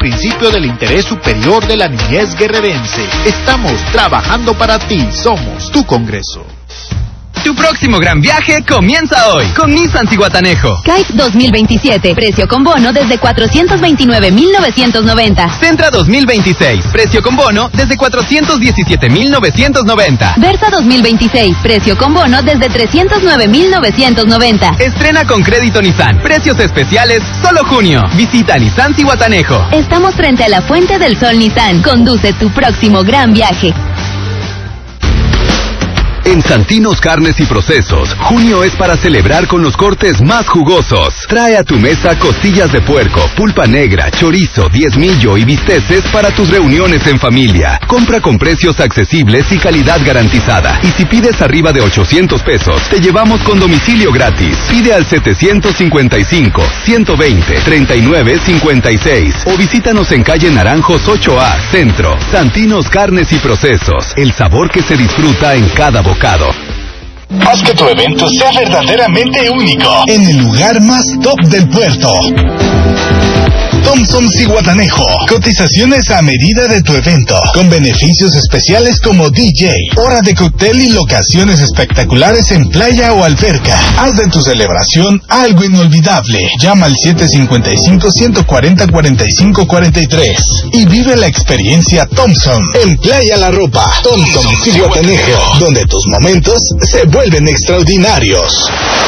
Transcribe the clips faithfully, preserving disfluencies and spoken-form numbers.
principio del interés superior de la niñez guerrerense. Estamos trabajando para ti. Somos tu Congreso. Tu próximo gran viaje comienza hoy con Nissan Zihuatanejo. Kite dos mil veintisiete, precio con bono desde cuatrocientos veintinueve mil novecientos noventa. Sentra dos mil veintiséis, precio con bono desde cuatrocientos diecisiete mil novecientos noventa. Versa dos mil veintiséis, precio con bono desde trescientos nueve mil novecientos noventa. Estrena con crédito Nissan, precios especiales solo junio. Visita Nissan Zihuatanejo. Estamos frente a la Fuente del Sol Nissan. Conduce tu próximo gran viaje. En Santinos Carnes y Procesos, junio es para celebrar con los cortes más jugosos. Trae a tu mesa costillas de puerco, pulpa negra, chorizo, diezmillo y bisteces para tus reuniones en familia. Compra con precios accesibles y calidad garantizada. Y si pides arriba de ochocientos pesos, te llevamos con domicilio gratis. Pide al setecientos cincuenta y cinco, ciento veinte, treinta y nueve cincuenta y seis o visítanos en calle Naranjos ocho A, Centro. Santinos Carnes y Procesos, el sabor que se disfruta en cada boca. Haz que tu evento sea verdaderamente único en el lugar más top del puerto. Thompson Zihuatanejo. Cotizaciones a medida de tu evento, con beneficios especiales como D J, hora de cóctel y locaciones espectaculares en playa o alberca. Haz de tu celebración algo inolvidable. Llama al siete cinco cinco, uno cuatro cero, cuatro cinco cuatro tres y vive la experiencia Thompson en Playa La Ropa. Thompson Zihuatanejo, donde tus momentos se vuelven extraordinarios.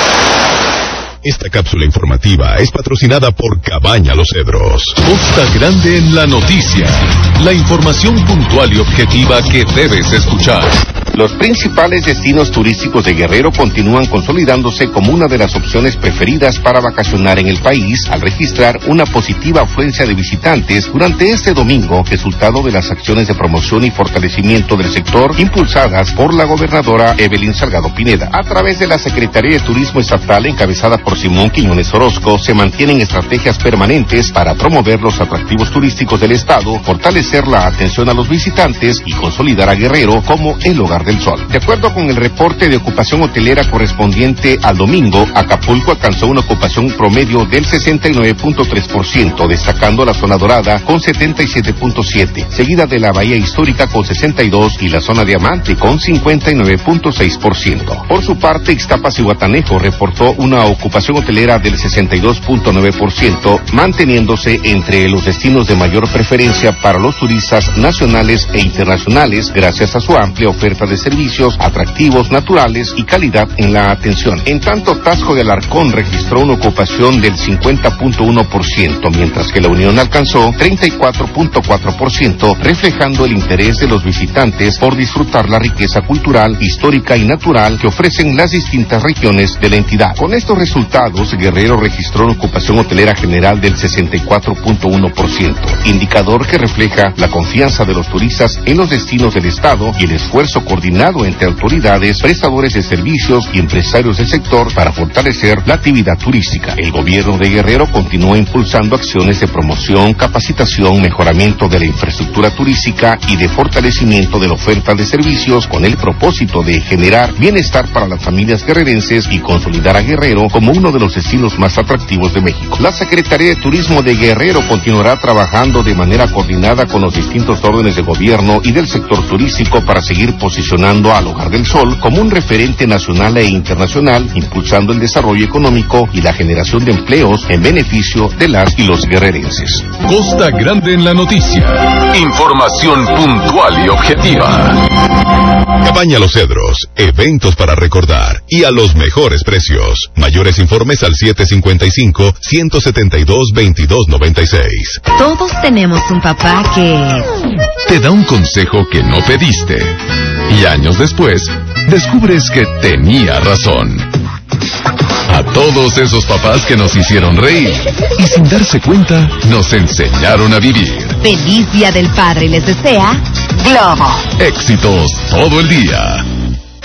Esta cápsula informativa es patrocinada por Cabaña Los Cedros. Costa Grande en la noticia. La información puntual y objetiva que debes escuchar. Los principales destinos turísticos de Guerrero continúan consolidándose como una de las opciones preferidas para vacacionar en el país, al registrar una positiva afluencia de visitantes durante este domingo, resultado de las acciones de promoción y fortalecimiento del sector impulsadas por la gobernadora Evelyn Salgado Pineda. A través de la Secretaría de Turismo Estatal, encabezada por Simón Quiñones Orozco, se mantienen estrategias permanentes para promover los atractivos turísticos del estado, fortalecer la atención a los visitantes y consolidar a Guerrero como el hogar del sol. De acuerdo con el reporte de ocupación hotelera correspondiente al domingo, Acapulco alcanzó una ocupación promedio del sesenta y nueve punto tres por ciento, destacando la zona dorada con setenta y siete punto siete por ciento, seguida de la bahía histórica con sesenta y dos por ciento y la zona diamante con cincuenta y nueve punto seis por ciento. Por su parte, Ixtapas-Zihuatanejo reportó una ocupación hotelera del sesenta y dos punto nueve por ciento, manteniéndose entre los destinos de mayor preferencia para los turistas nacionales e internacionales, gracias a su amplia oferta de servicios, atractivos naturales y calidad en la atención. En tanto, Taxco de Alarcón registró una ocupación del cincuenta punto uno por ciento, mientras que La Unión alcanzó treinta y cuatro punto cuatro por ciento, reflejando el interés de los visitantes por disfrutar la riqueza cultural, histórica y natural que ofrecen las distintas regiones de la entidad. Con estos resultados, Guerrero registró una ocupación hotelera general del sesenta y cuatro punto uno por ciento, indicador que refleja la confianza de los turistas en los destinos del estado y el esfuerzo coordinado entre autoridades, prestadores de servicios y empresarios del sector para fortalecer la actividad turística. El gobierno de Guerrero continúa impulsando acciones de promoción, capacitación, mejoramiento de la infraestructura turística y de fortalecimiento de la oferta de servicios, con el propósito de generar bienestar para las familias guerrerenses y consolidar a Guerrero como uno de los destinos más atractivos de México. La Secretaría de Turismo de Guerrero continuará trabajando de manera coordinada con los distintos órdenes de gobierno y del sector turístico para seguir posicionando al Hogar del Sol como un referente nacional e internacional, impulsando el desarrollo económico y la generación de empleos en beneficio de las y los guerrerenses. Costa Grande en la noticia. Información puntual y objetiva. Cabaña Los Cedros, eventos para recordar y a los mejores precios. Mayores informes al siete cinco cinco, uno siete dos, veintidós noventa y seis. Todos tenemos un papá que te da un consejo que no pediste y años después descubres que tenía razón. A todos esos papás que nos hicieron reír y sin darse cuenta nos enseñaron a vivir. Feliz Día del Padre les desea Globo. Éxitos todo el día.